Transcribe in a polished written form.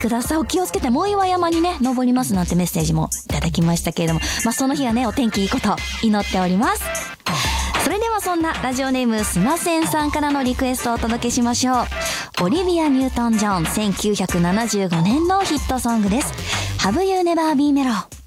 ください。お気をつけて、もう岩山にね、登りますなんてメッセージもいただきましたけれども、その日はね、お天気いいこと祈っております。それではそんなラジオネームすませんさんからのリクエストをお届けしましょう。オリビア・ニュートン・ジョン1975年のヒットソングです。Have You Never Been Mellow。